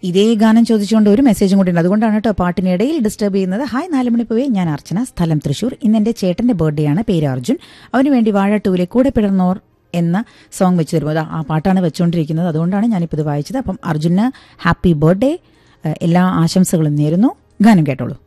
ഇതേ ഗാനം ചോദിച്ചുകൊണ്ട് ഒരു മെസ്സേജും കൂടി ഉണ്ട്. അതുകൊണ്ടാണ് കേട്ടോ പാട്ടിനിടയിൽ ഡിസ്റ്റർബ് ചെയ്യുന്നത്. ഹായ് 4 മണി പോയി, ഞാൻ അർച്ചന, സ്ഥലം തൃശൂർ. ഇന്ന് എന്റെ ചേട്ടന്റെ ബർത്ത്ഡേ ആണ്, പേര് അർജുൻ. അവന് വേണ്ടി വാഴ 2 കൂടെ പിറന്നോർ എന്ന സോങ് വെച്ച് തരുമ്പോൾ ആ പാട്ടാണ് വെച്ചുകൊണ്ടിരിക്കുന്നത്. അതുകൊണ്ടാണ് ഞാനിപ്പോൾ ഇത് വായിച്ചത്. അപ്പം അർജുന് ഹാപ്പി ബർത്ത്ഡേ, എല്ലാ ആശംസകളും നേരുന്നു. ഗാനം കേട്ടോളൂ.